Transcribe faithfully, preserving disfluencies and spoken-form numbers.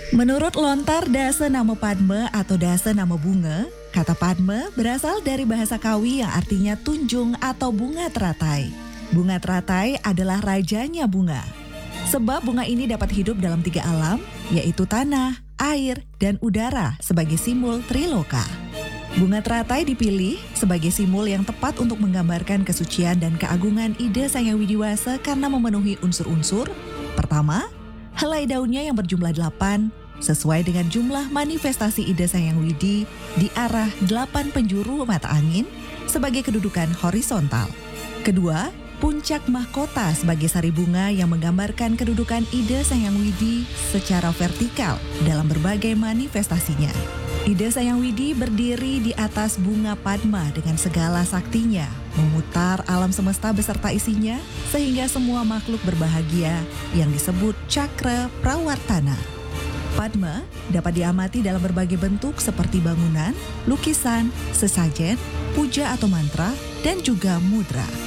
Menurut lontar dasa nama Padma atau dasa nama bunga, kata Padma berasal dari bahasa Kawi yang artinya tunjung atau bunga teratai. Bunga teratai adalah rajanya bunga. Sebab bunga ini dapat hidup dalam tiga alam, yaitu tanah, air, dan udara sebagai simbol Triloka. Bunga teratai dipilih sebagai simbol yang tepat untuk menggambarkan kesucian dan keagungan ide Sang Hyang Widiwasa karena memenuhi unsur-unsur. Pertama, helai daunnya yang berjumlah delapan, sesuai dengan jumlah manifestasi ide Sang Hyang Widi di arah delapan penjuru mata angin sebagai kedudukan horizontal. Kedua, puncak mahkota sebagai sari bunga yang menggambarkan kedudukan ide Sang Hyang Widi secara vertikal dalam berbagai manifestasinya. Ide Sang Hyang Widi berdiri di atas bunga Padma dengan segala saktinya, memutar alam semesta beserta isinya sehingga semua makhluk berbahagia yang disebut cakra prawartana. Padma dapat diamati dalam berbagai bentuk seperti bangunan, lukisan, sesajen, puja atau mantra, dan juga mudra.